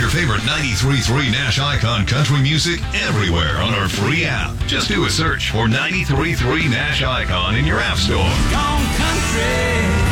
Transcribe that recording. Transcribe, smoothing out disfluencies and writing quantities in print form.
your favorite 93.3 Nash Icon country music everywhere on our free app. Just do a search for 93.3 Nash Icon in your app store. Gone country.